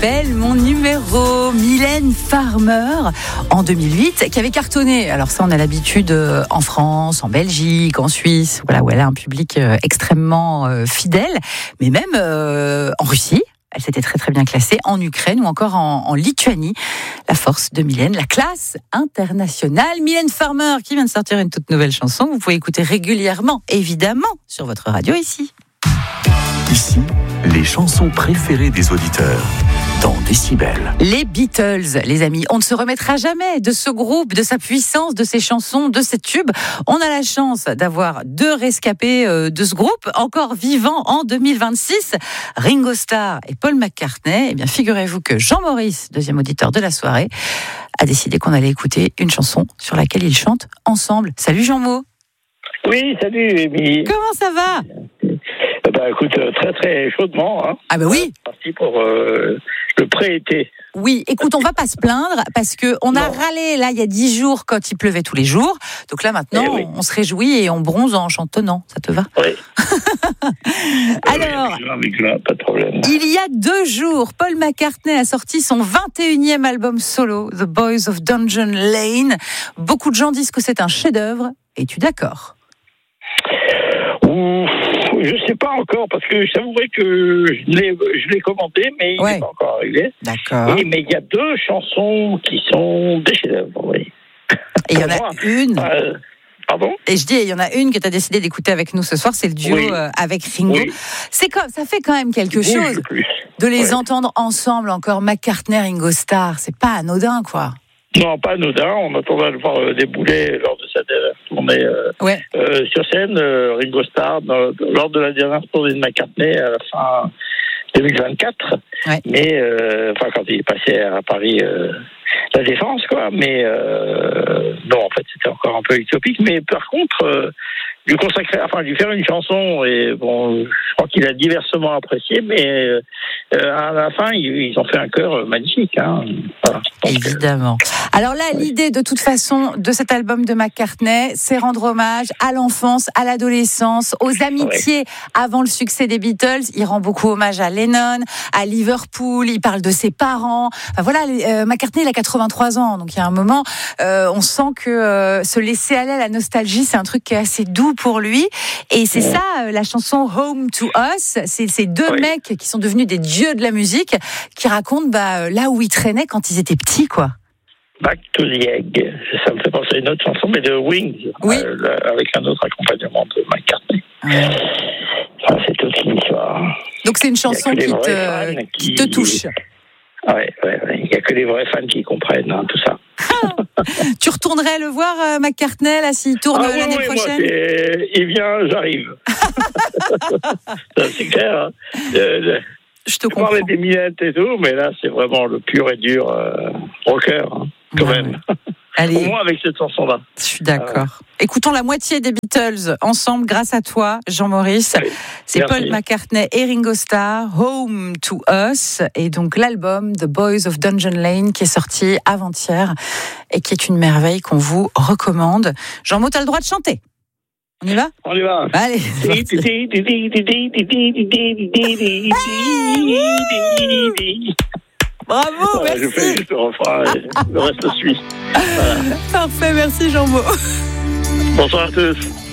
appelle mon numéro. Mylène Farmer, en 2008, qui avait cartonné. Alors ça, on a l'habitude en France, en Belgique, en Suisse, voilà, où elle a un public extrêmement fidèle, mais même en Russie. Elle s'était très très bien classée, en Ukraine ou encore en Lituanie. La force de Mylène, la classe internationale. Mylène Farmer qui vient de sortir une toute nouvelle chanson. Vous pouvez écouter régulièrement, évidemment, sur votre radio ici. Ici, les chansons préférées des auditeurs dans Décibel. Les Beatles, les amis, on ne se remettra jamais de ce groupe, de sa puissance, de ses chansons, de ses tubes. On a la chance d'avoir deux rescapés de ce groupe, encore vivants en 2026, Ringo Starr et Paul McCartney. Eh bien, figurez-vous que Jean-Maurice, deuxième auditeur de la soirée, a décidé qu'on allait écouter une chanson sur laquelle ils chantent ensemble. Salut Jean-Mo. Oui, salut Émilie. Comment ça va ? Écoute, très très chaudement. Hein. Ah oui. C'est parti pour le pré-été. Oui, écoute, on va pas se plaindre parce que on a râlé là il y a 10 jours quand il pleuvait tous les jours. Donc là maintenant, on se réjouit et on bronze en chantonnant. Ça te va ? Oui. Alors, avec joie, pas de problème. Il y a 2 jours, Paul McCartney a sorti son 21e album solo, The Boys of Dungeon Lane. Beaucoup de gens disent que c'est un chef-d'œuvre. Es-tu d'accord ? Je sais pas encore, parce que je t'avouerai que je l'ai commenté, mais il n'est pas encore arrivé. D'accord. Oui, mais il y a 2 chansons qui sont des chefs-d'œuvre, oui. Et il y en a une. Pardon ? Et je dis, il y en a une que tu as décidé d'écouter avec nous ce soir, c'est le duo avec Ringo. Oui. Ça fait quand même quelque chose de les entendre ensemble encore, McCartney, Ringo Starr. C'est pas anodin, quoi. Non, pas anodin. On attendait à le voir débouler lors de sa dernière tournée sur scène. Ringo Starr, lors de la dernière tournée de McCartney à la fin 2024. Ouais. Mais, quand il est passé à Paris, la Défense, quoi. Mais, non, en fait, c'était encore un peu utopique. Mais par contre, lui faire une chanson, et bon, je crois qu'il a diversement apprécié, mais à la fin, ils ont fait un chœur magnifique. Hein. Voilà. Évidemment. Alors là, l'idée de toute façon de cet album de McCartney, c'est rendre hommage à l'enfance, à l'adolescence, aux amitiés avant le succès des Beatles. Il rend beaucoup hommage à Lennon, à Liverpool, il parle de ses parents. Enfin, voilà, McCartney, il a 83 ans, donc il y a un moment, on sent que se laisser aller à la nostalgie, c'est un truc qui est assez doux pour lui. Et c'est ça, la chanson Home to Us, c'est ces 2 mecs qui sont devenus des dieux de la musique, qui racontent là où ils traînaient quand ils étaient petits, quoi. Back to the Egg. Ça me fait penser à une autre chanson, mais de Wings, avec un autre accompagnement de McCartney. Enfin, c'est toute une histoire. Donc c'est une chanson qui te touche. Ouais. Il n'y a que les vrais fans qui comprennent tout ça. Tu retournerais le voir, McCartney, là, s'il tourne l'année prochaine ? Moi, il vient, j'arrive. C'est clair. Hein. Je te comprends. Je parlais des minettes et tout, mais là, c'est vraiment le pur et dur rocker, quand même. Allez. Au moins avec cette chanson-là. Je suis d'accord. Écoutons la moitié des Beatles ensemble, grâce à toi, Jean-Maurice. Oui, c'est merci. Paul McCartney et Ringo Starr, Home to Us, et donc l'album The Boys of Dungeon Lane qui est sorti avant-hier et qui est une merveille qu'on vous recommande. Jean-Mo, t'as le droit de chanter. On y va ? On y va. Allez. Bravo, merci. Je fais juste le refrain et le reste suit. Voilà. Parfait, merci Jean-Mo. Bonsoir à tous.